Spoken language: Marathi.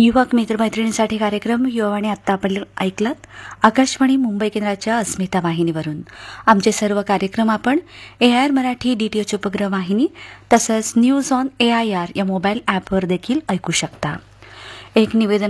युवक मित्रमैत्रिणींसाठी कार्यक्रम युवावाणी आत्ता आपण ऐकलात आकाशवाणी मुंबई केंद्राच्या अस्मिता वाहिनीवरून. आमचे सर्व कार्यक्रम आपण AIR मराठी DTH उपग्रह वाहिनी तसंच न्यूज ऑन AIR या मोबाईल ॲपवर देखील ऐकू शकता. एक निवेदन